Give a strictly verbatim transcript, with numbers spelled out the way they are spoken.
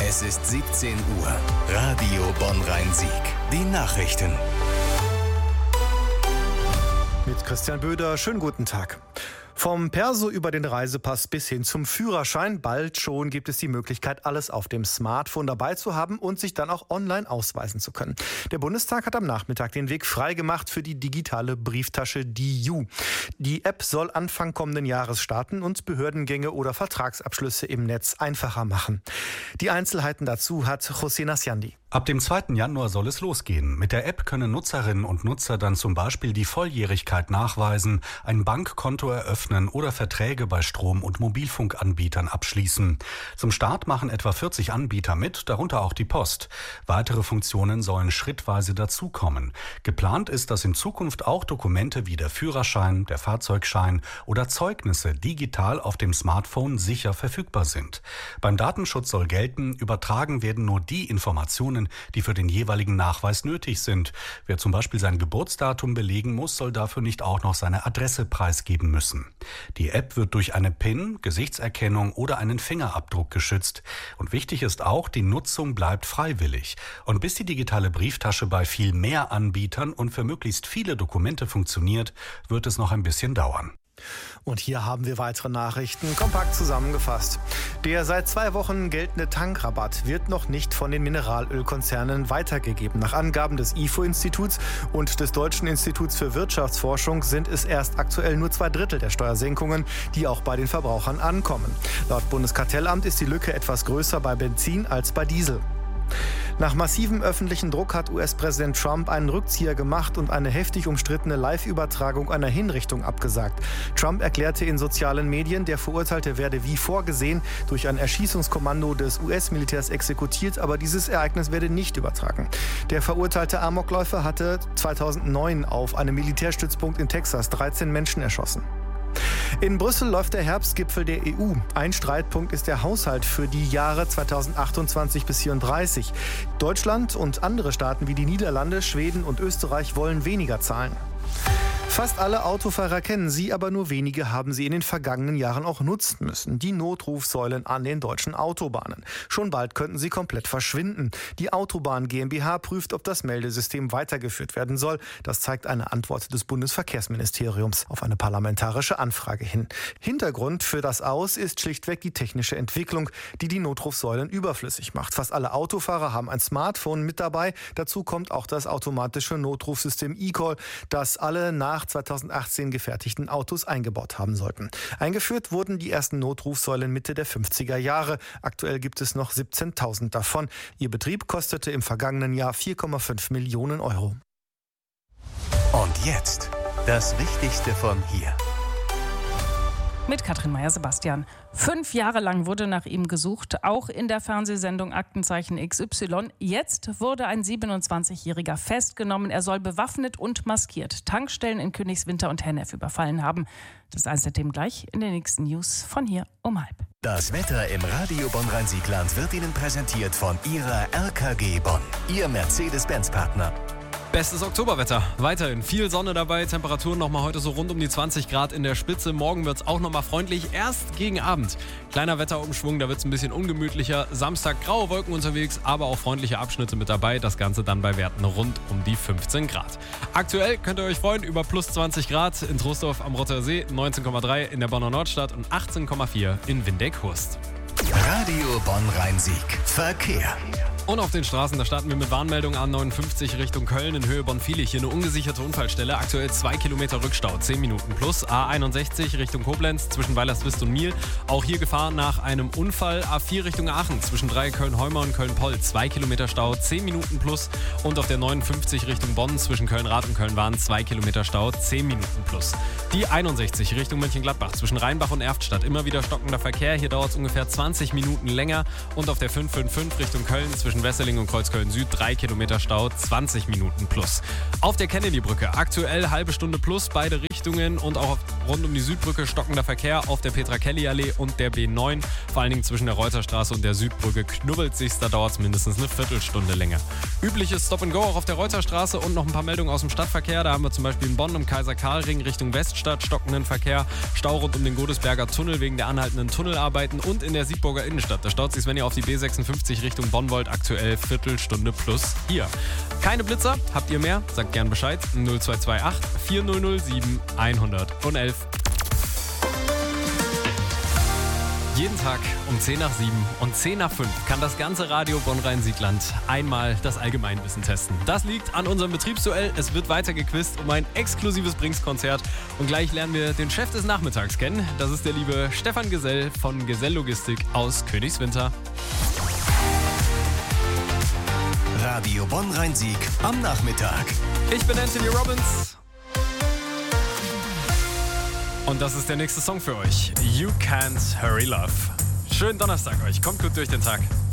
Es ist siebzehn Uhr. Radio Bonn-Rhein-Sieg. Die Nachrichten. Mit Christian Böder, schönen guten Tag. Vom Perso über den Reisepass bis hin zum Führerschein. Bald schon gibt es die Möglichkeit, alles auf dem Smartphone dabei zu haben und sich dann auch online ausweisen zu können. Der Bundestag hat am Nachmittag den Weg freigemacht für die digitale Brieftasche D I U. Die App soll Anfang kommenden Jahres starten und Behördengänge oder Vertragsabschlüsse im Netz einfacher machen. Die Einzelheiten dazu hat José Nasciandi. Ab dem zweiten Januar soll es losgehen. Mit der App können Nutzerinnen und Nutzer dann zum Beispiel die Volljährigkeit nachweisen, ein Bankkonto eröffnen oder Verträge bei Strom- und Mobilfunkanbietern abschließen. Zum Start machen etwa vierzig Anbieter mit, darunter auch die Post. Weitere Funktionen sollen schrittweise dazukommen. Geplant ist, dass in Zukunft auch Dokumente wie der Führerschein, der Fahrzeugschein oder Zeugnisse digital auf dem Smartphone sicher verfügbar sind. Beim Datenschutz soll gelten, übertragen werden nur die Informationen, die für den jeweiligen Nachweis nötig sind. Wer zum Beispiel sein Geburtsdatum belegen muss, soll dafür nicht auch noch seine Adresse preisgeben müssen. Die App wird durch eine PIN, Gesichtserkennung oder einen Fingerabdruck geschützt. Und wichtig ist auch, die Nutzung bleibt freiwillig. Und bis die digitale Brieftasche bei viel mehr Anbietern und für möglichst viele Dokumente funktioniert, wird es noch ein bisschen dauern. Und hier haben wir weitere Nachrichten, kompakt zusammengefasst. Der seit zwei Wochen geltende Tankrabatt wird noch nicht von den Mineralölkonzernen weitergegeben. Nach Angaben des I F O-Instituts und des Deutschen Instituts für Wirtschaftsforschung sind es erst aktuell nur zwei Drittel der Steuersenkungen, die auch bei den Verbrauchern ankommen. Laut Bundeskartellamt ist die Lücke etwas größer bei Benzin als bei Diesel. Nach massivem öffentlichen Druck hat U S-Präsident Trump einen Rückzieher gemacht und eine heftig umstrittene Live-Übertragung einer Hinrichtung abgesagt. Trump erklärte in sozialen Medien, der Verurteilte werde wie vorgesehen durch ein Erschießungskommando des U S-Militärs exekutiert, aber dieses Ereignis werde nicht übertragen. Der verurteilte Amokläufer hatte zweitausendneun auf einem Militärstützpunkt in Texas dreizehn Menschen erschossen. In Brüssel läuft der Herbstgipfel der E U. Ein Streitpunkt ist der Haushalt für die Jahre zweitausendachtundzwanzig bis vierunddreißig. Deutschland und andere Staaten wie die Niederlande, Schweden und Österreich wollen weniger zahlen. Fast alle Autofahrer kennen sie, aber nur wenige haben sie in den vergangenen Jahren auch nutzen müssen. Die Notrufsäulen an den deutschen Autobahnen. Schon bald könnten sie komplett verschwinden. Die Autobahn GmbH prüft, ob das Meldesystem weitergeführt werden soll. Das zeigt eine Antwort des Bundesverkehrsministeriums auf eine parlamentarische Anfrage hin. Hintergrund für das Aus ist schlichtweg die technische Entwicklung, die die Notrufsäulen überflüssig macht. Fast alle Autofahrer haben ein Smartphone mit dabei. Dazu kommt auch das automatische Notrufsystem eCall, das alle nach zweitausendachtzehn gefertigten Autos eingebaut haben sollten. Eingeführt wurden die ersten Notrufsäulen Mitte der fünfziger Jahre. Aktuell gibt es noch siebzehntausend davon. Ihr Betrieb kostete im vergangenen Jahr vier Komma fünf Millionen Euro. Und jetzt das Wichtigste von hier. Mit Katrin Meyer-Sebastian. Fünf Jahre lang wurde nach ihm gesucht, auch in der Fernsehsendung Aktenzeichen X Y. Jetzt wurde ein siebenundzwanzigjähriger festgenommen. Er soll bewaffnet und maskiert Tankstellen in Königswinter und Hennef überfallen haben. Das ist eins der Themen gleich in den nächsten News von hier um halb. Das Wetter im Radio Bonn-Rhein-Sieg-Land wird Ihnen präsentiert von Ihrer R K G Bonn, Ihr Mercedes-Benz-Partner. Bestes Oktoberwetter. Weiterhin viel Sonne dabei. Temperaturen nochmal heute so rund um die zwanzig Grad in der Spitze. Morgen wird es auch nochmal freundlich. Erst gegen Abend. Kleiner Wetterumschwung, da wird es ein bisschen ungemütlicher. Samstag graue Wolken unterwegs, aber auch freundliche Abschnitte mit dabei. Das Ganze dann bei Werten rund um die fünfzehn Grad. Aktuell könnt ihr euch freuen über plus zwanzig Grad in Troisdorf am Rotter See, neunzehn Komma drei in der Bonner Nordstadt und achtzehn Komma vier in Windeck-Hurst. Radio Bonn-Rhein-Sieg. Verkehr. Und auf den Straßen, da starten wir mit Warnmeldung A neunundfünfzig Richtung Köln in Höhe Bonn-Vilich. Hier eine ungesicherte Unfallstelle. Aktuell zwei Kilometer Rückstau, zehn Minuten plus. A einundsechzig Richtung Koblenz zwischen Weilerswist und Miel. Auch hier Gefahr nach einem Unfall. A vier Richtung Aachen zwischen Drei Köln-Heumer und Köln-Poll. zwei Kilometer Stau, zehn Minuten plus. Und auf der neunundfünfzig Richtung Bonn zwischen Köln-Rath und Köln-Wahn zwei Kilometer Stau, zehn Minuten plus. Die einundsechzig Richtung Mönchengladbach zwischen Rheinbach und Erftstadt. Immer wieder stockender Verkehr. Hier dauert es ungefähr zwanzig Minuten länger. Und auf der fünf fünf fünf Richtung Köln zwischen zwischen Wesseling und Kreuzköln Süd drei Kilometer Stau, zwanzig Minuten plus. Auf der Kennedy-Brücke aktuell halbe Stunde plus, beide Richtungen und auch rund um die Südbrücke stockender Verkehr auf der Petra-Kelly-Allee und der B neun. Vor allen Dingen zwischen der Reuterstraße und der Südbrücke knubbelt sich's, da dauert es mindestens eine Viertelstunde länger. Übliches Stop-and-Go auch auf der Reuterstraße und noch ein paar Meldungen aus dem Stadtverkehr. Da haben wir zum Beispiel in Bonn im Kaiser-Karl-Ring Richtung Weststadt stockenden Verkehr, Stau rund um den Godesberger Tunnel wegen der anhaltenden Tunnelarbeiten und in der Siegburger Innenstadt. Da staut sich's, wenn ihr auf die B sechsundfünfzig Richtung Bonn wollt, aktuell Viertelstunde plus hier. Keine Blitzer, habt ihr mehr? Sagt gern Bescheid. null zwei zwei acht vier null null sieben eins eins eins. Jeden Tag um zehn nach sieben und zehn nach fünf kann das ganze Radio Bonn-Rhein-Siegland einmal das Allgemeinwissen testen. Das liegt an unserem Betriebsduell. Es wird weiter gequizt um ein exklusives Brinks-Konzert. Und gleich lernen wir den Chef des Nachmittags kennen. Das ist der liebe Stefan Gesell von Gesell Logistik aus Königswinter. Radio Bonn-Rhein-Sieg am Nachmittag. Ich bin Anthony Robbins. Und das ist der nächste Song für euch. You Can't Hurry Love. Schönen Donnerstag euch. Kommt gut durch den Tag.